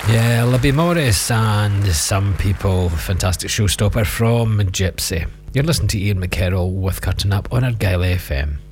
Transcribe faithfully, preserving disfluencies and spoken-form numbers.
Yeah, Libby Morris and Some People, fantastic showstopper from Gypsy. You're listening to Ian McKerroll with Curtain Up on Argyll F M.